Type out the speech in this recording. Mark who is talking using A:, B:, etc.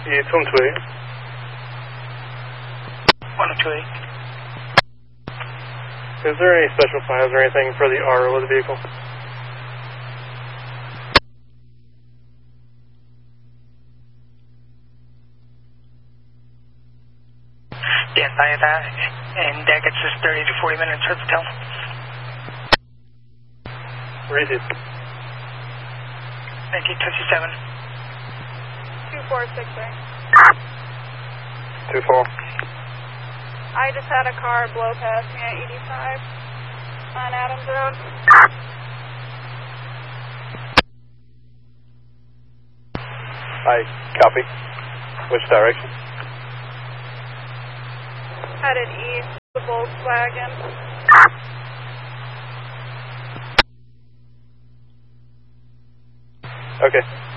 A: It's 128.
B: 128.
A: Is there any special plans or anything for the RO of the vehicle?
B: Stand by that, and that gets us 30 to 40 minutes at the tail.
A: Received.
B: Thank you, 227.
C: 2463.
A: 24.
C: I just had a car blow past me at 85 on Adams Road.
A: Hi, copy. Which direction?
C: Headed east, the Volkswagen.
A: Okay.